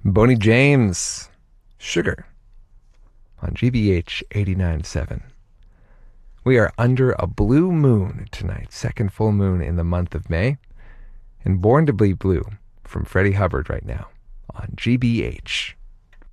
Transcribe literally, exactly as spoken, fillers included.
Boney James, Sugar, on G B H eighty-nine point seven. We are under a blue moon tonight, second full moon in the month of May, and Born to Bleed Blue from Freddie Hubbard right now on G B H.